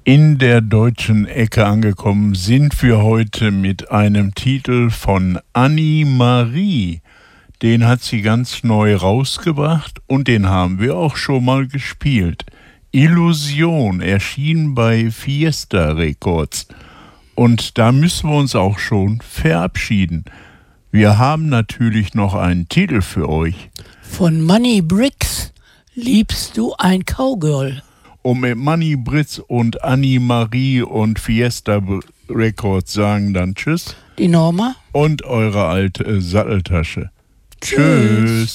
In der deutschen Ecke angekommen sind wir heute mit einem Titel von Annie-Marie. Den hat sie ganz neu rausgebracht und den haben wir auch schon mal gespielt. Illusion erschien bei Fiesta Records. Und da müssen wir uns auch schon verabschieden. Wir haben natürlich noch einen Titel für euch. Von Money Bricks, Liebst du ein Cowgirl? Und mit Money Bricks und Annie-Marie und Fiesta Records sagen dann Tschüss. Die Norma. Und eure alte Satteltasche. Tschüss.